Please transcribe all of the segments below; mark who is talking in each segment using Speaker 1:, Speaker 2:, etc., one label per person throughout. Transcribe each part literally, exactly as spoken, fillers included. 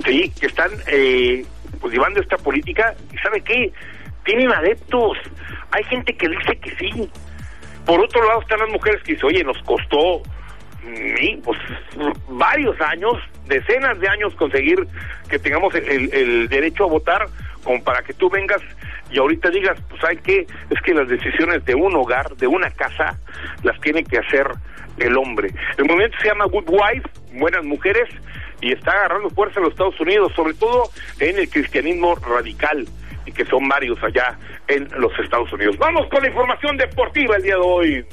Speaker 1: sí, que están eh, pues llevando esta política, y ¿sabe qué? Tienen adeptos, hay gente que dice que sí. Por otro lado están las mujeres que dicen, oye, nos costó sí, pues varios años, decenas de años conseguir que tengamos el, el, el derecho a votar, como para que tú vengas y ahorita digas, pues ¿sabes qué? Es que las decisiones de un hogar, de una casa, las tiene que hacer el hombre. El movimiento se llama Good Wife, Buenas Mujeres, y está agarrando fuerza en los Estados Unidos, sobre todo en el cristianismo radical, y que son varios allá en los Estados Unidos. Vamos con la información deportiva el día de hoy.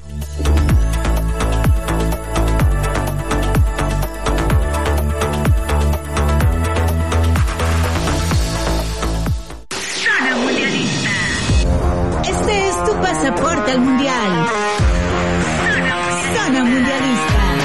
Speaker 2: Zona Mundialista. Este es tu pasaporte al Mundial. Zona Mundialista.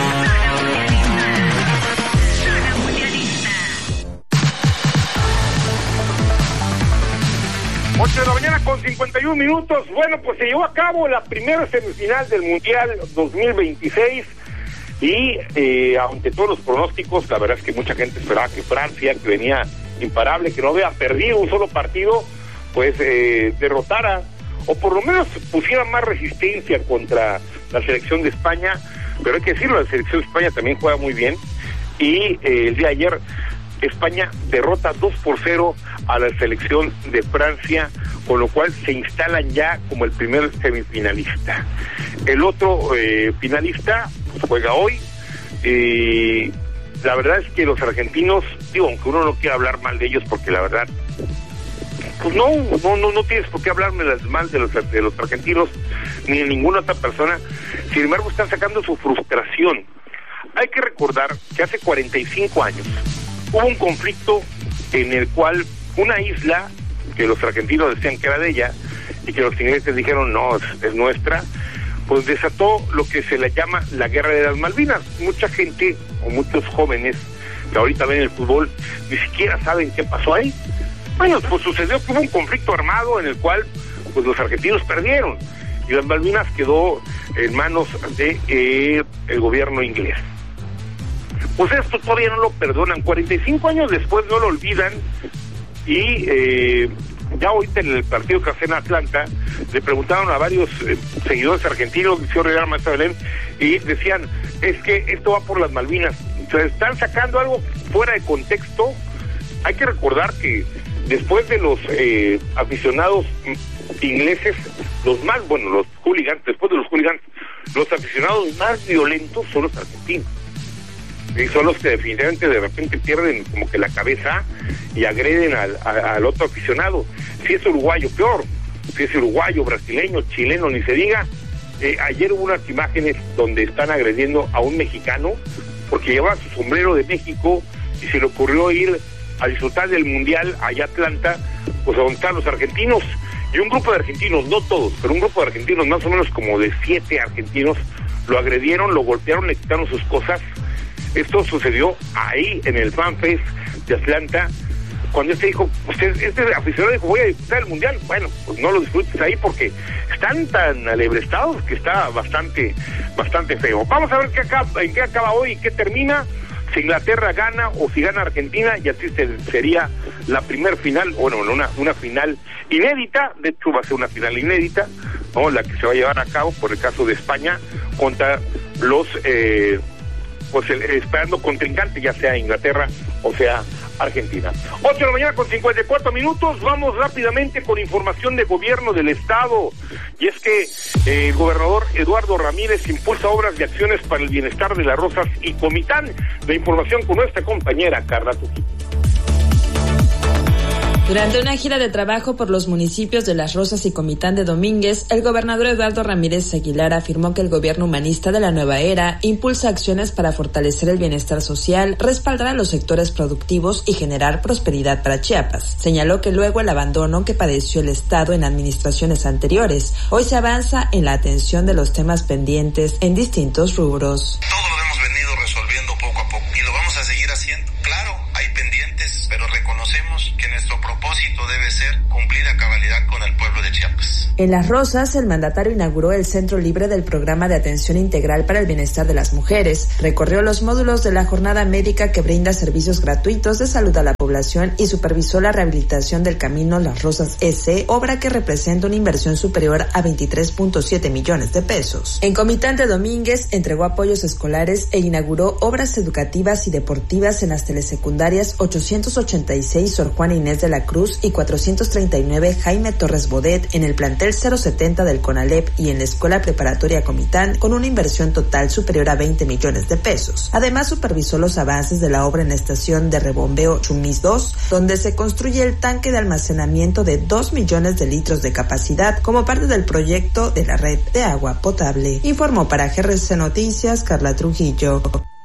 Speaker 1: ocho de la mañana con cincuenta y un minutos. Bueno, pues se llevó a cabo la primera semifinal del Mundial dos mil veintiséis y eh, aunque todos los pronósticos, la verdad es que mucha gente esperaba que Francia, que venía imparable, que no había perdido un solo partido, pues eh, derrotara o por lo menos pusiera más resistencia contra la selección de España. Pero hay que decirlo, la selección de España también juega muy bien y eh, el día de ayer España derrota dos por cero a la selección de Francia, con lo cual se instalan ya como el primer semifinalista. El otro eh, finalista pues, juega hoy. Eh, la verdad es que los argentinos, digo, aunque uno no quiera hablar mal de ellos, porque la verdad, pues no, no, no, no tienes por qué hablarme mal de los, de los argentinos, ni de ninguna otra persona. Sin embargo, están sacando su frustración. Hay que recordar que hace cuarenta y cinco años hubo un conflicto en el cual una isla, que los argentinos decían que era de ella, y que los ingleses dijeron, no, es, es nuestra, pues desató lo que se le llama la Guerra de las Malvinas. Mucha gente, o muchos jóvenes, que ahorita ven el fútbol, ni siquiera saben qué pasó ahí. Bueno, pues sucedió que hubo un conflicto armado en el cual, pues los argentinos perdieron, y las Malvinas quedó en manos de eh, el gobierno inglés. Pues esto todavía no lo perdonan, cuarenta y cinco años después no lo olvidan, y eh, ya ahorita en el partido que hacen en Atlanta, le preguntaron a varios eh, seguidores argentinos, el señor Real Maestra Belén, y decían, es que esto va por las Malvinas, se están sacando algo fuera de contexto. Hay que recordar que después de los eh, aficionados ingleses, los más, bueno, los hooligans, después de los hooligans, los aficionados más violentos son los argentinos. Y son los que definitivamente de repente pierden como que la cabeza y agreden al, a, al otro aficionado. Si es uruguayo, peor. Si es uruguayo, brasileño, chileno, ni se diga. Eh, ayer hubo unas imágenes donde están agrediendo a un mexicano porque llevaba su sombrero de México y se le ocurrió ir a disfrutar del Mundial allá a Atlanta, pues a donde están los argentinos. Y un grupo de argentinos, no todos, pero un grupo de argentinos, más o menos como de siete argentinos, lo agredieron, lo golpearon, le quitaron sus cosas. Esto sucedió ahí en el FanFest de Atlanta, cuando este dijo, usted, este aficionado dijo, voy a disfrutar el Mundial. Bueno, pues no lo disfrutes ahí porque están tan alebrestados que está bastante, bastante feo. Vamos a ver qué acaba, en qué acaba hoy y qué termina, si Inglaterra gana o si gana Argentina, y así se, sería la primer final, bueno, una, una final inédita. De hecho va a ser una final inédita, ¿no? La que se va a llevar a cabo por el caso de España contra los... Eh, pues el, esperando contrincante, ya sea Inglaterra o sea Argentina. ocho de la mañana con cincuenta y cuatro minutos, vamos rápidamente con información de gobierno del estado, y es que eh, el gobernador Eduardo Ramírez impulsa obras y acciones para el bienestar de Las Rosas y Comitán. La información con nuestra compañera Carla Trujillo.
Speaker 3: Durante una gira de trabajo por los municipios de Las Rosas y Comitán de Domínguez, el gobernador Eduardo Ramírez Aguilar afirmó que el gobierno humanista de la nueva era impulsa acciones para fortalecer el bienestar social, respaldar a los sectores productivos y generar prosperidad para Chiapas. Señaló que luego el abandono que padeció el Estado en administraciones anteriores, hoy se avanza en la atención de los temas pendientes en distintos rubros.
Speaker 4: Todo lo hemos venido resolviendo poco a poco y lo vamos a seguir haciendo. Claro, hay pendientes, pero reconocemos reconocemos que nuestro propósito debe ser cumplir a cabalidad con el pueblo de Chiapas.
Speaker 3: En Las Rosas, el mandatario inauguró el Centro Libre del Programa de Atención Integral para el Bienestar de las Mujeres. Recorrió los módulos de la jornada médica que brinda servicios gratuitos de salud a la población y supervisó la rehabilitación del Camino Las Rosas S, obra que representa una inversión superior a veintitrés punto siete millones de pesos. En Comitán de Domínguez entregó apoyos escolares e inauguró obras educativas y deportivas en las telesecundarias ochocientos ochenta y seis Sor Juana Inés de la Cruz y cuatrocientos treinta y nueve Jaime Torres Bodet, en el plantel cero setenta del CONALEP y en la Escuela Preparatoria Comitán, con una inversión total superior a veinte millones de pesos. Además, supervisó los avances de la obra en la estación de rebombeo Chumis dos, donde se construye el tanque de almacenamiento de dos millones de litros de capacidad como parte del proyecto de la red de agua potable. Informó para G R C Noticias Carla Trujillo.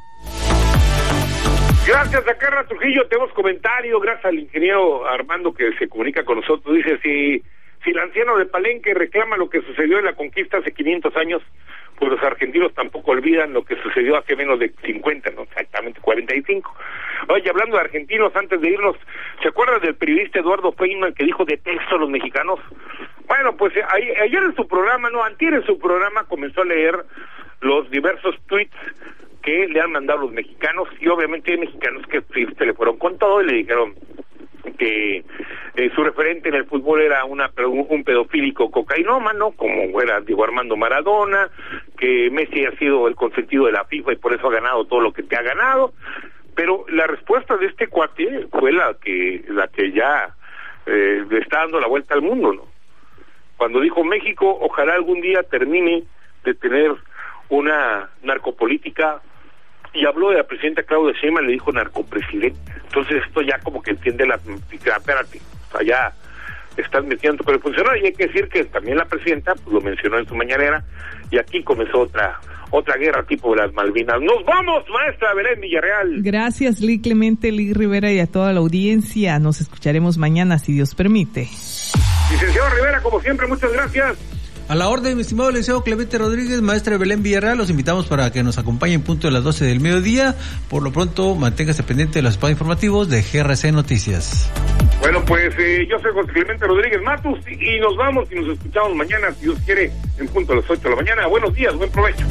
Speaker 1: Gracias a Carla Trujillo, tenemos comentario, gracias al ingeniero Armando que se comunica con nosotros. Dice, si, si el anciano de Palenque reclama lo que sucedió en la conquista hace quinientos años, pues los argentinos tampoco olvidan lo que sucedió hace menos de cincuenta, no exactamente cuarenta y cinco. Oye, hablando de argentinos, antes de irnos, ¿se acuerdan del periodista Eduardo Feynman que dijo detesto a los mexicanos? Bueno, pues ayer en su programa, no, antier en su programa comenzó a leer los diversos tweets que le han mandado los mexicanos, y obviamente hay mexicanos que se le fueron con todo y le dijeron que eh, su referente en el fútbol era una un pedofílico cocainómano, como era Diego Armando Maradona, que Messi ha sido el consentido de la FIFA y por eso ha ganado todo lo que te ha ganado. Pero la respuesta de este cuate fue la que la que ya eh, le está dando la vuelta al mundo, ¿no? Cuando dijo México, ojalá algún día termine de tener una narcopolítica, y habló de la presidenta Claudia Sheinbaum, le dijo narcopresidente. Entonces esto ya como que entiende la... Espérate, o sea, ya están metiendo con el funcionario, y hay que decir que también la presidenta pues, lo mencionó en su mañanera, y aquí comenzó otra otra guerra tipo de las Malvinas. ¡Nos vamos, maestra Belén Villarreal!
Speaker 5: Gracias, Lee Clemente, Lee Rivera, y a toda la audiencia. Nos escucharemos mañana, si Dios permite.
Speaker 1: Licenciado Rivera, como siempre, muchas gracias.
Speaker 6: A la orden, mi estimado licenciado Clemente Rodríguez, maestra Belén Villarreal, los invitamos para que nos acompañen punto de las doce del mediodía. Por lo pronto, manténgase pendiente de los espacios informativos de G R C Noticias.
Speaker 1: Bueno, pues eh, yo soy José Clemente Rodríguez Matus y, y nos vamos y nos escuchamos mañana, si Dios quiere, en punto a las ocho de la mañana. Buenos días, buen provecho.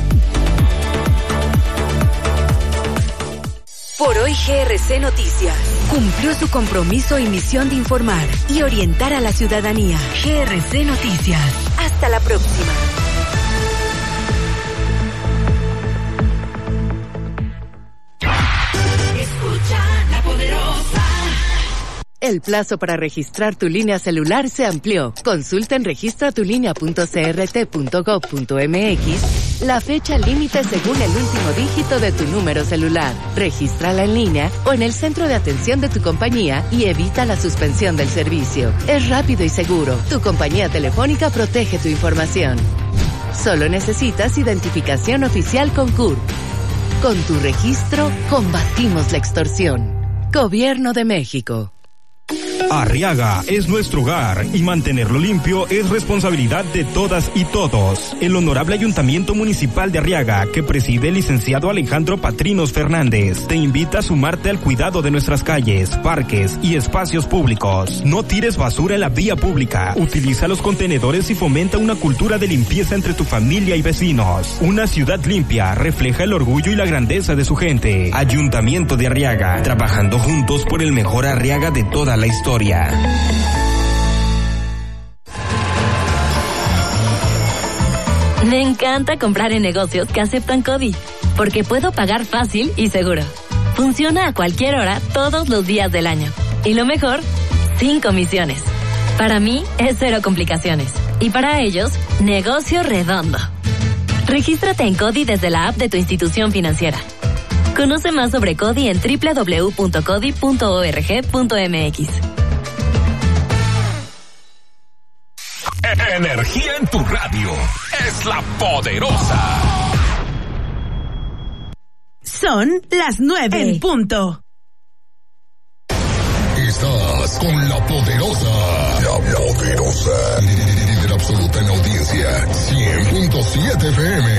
Speaker 7: Por hoy G R C Noticias cumplió su compromiso y misión de informar y orientar a la ciudadanía. G R C Noticias. Hasta la próxima.
Speaker 2: Escucha La Poderosa.
Speaker 7: El plazo para registrar tu línea celular se amplió. Consulta en registra tu línea punto c r t punto gov punto m x la fecha límite según el último dígito de tu número celular. Regístrala en línea o en el centro de atención de tu compañía y evita la suspensión del servicio. Es rápido y seguro. Tu compañía telefónica protege tu información. Solo necesitas identificación oficial con C U R. Con tu registro, combatimos la extorsión. Gobierno de México.
Speaker 8: Arriaga es nuestro hogar y mantenerlo limpio es responsabilidad de todas y todos. El Honorable Ayuntamiento Municipal de Arriaga, que preside el licenciado Alejandro Patrinos Fernández, te invita a sumarte al cuidado de nuestras calles, parques y espacios públicos. No tires basura en la vía pública, utiliza los contenedores y fomenta una cultura de limpieza entre tu familia y vecinos. Una ciudad limpia refleja el orgullo y la grandeza de su gente. Ayuntamiento de Arriaga, trabajando juntos por el mejor Arriaga de toda la historia.
Speaker 9: Me encanta comprar en negocios que aceptan CODI, porque puedo pagar fácil y seguro. Funciona a cualquier hora, todos los días del año. Y lo mejor, sin comisiones. Para mí, es cero complicaciones. Y para ellos, negocio redondo. Regístrate en CODI desde la app de tu institución financiera. Conoce más sobre CODI en doble u doble u doble u punto codi punto org punto m x.
Speaker 10: Energía en tu radio. Es La Poderosa.
Speaker 2: Son las nueve en punto.
Speaker 10: Estás con La Poderosa. La Poderosa. Líder absoluta en audiencia. cien punto siete F M.